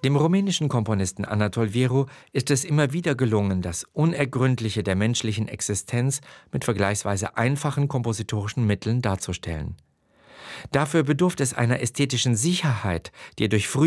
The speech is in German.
Dem rumänischen Komponisten Anatol Vieru ist es immer wieder gelungen, das Unergründliche der menschlichen Existenz mit vergleichsweise einfachen kompositorischen Mitteln darzustellen. Dafür bedurfte es einer ästhetischen Sicherheit, die er durch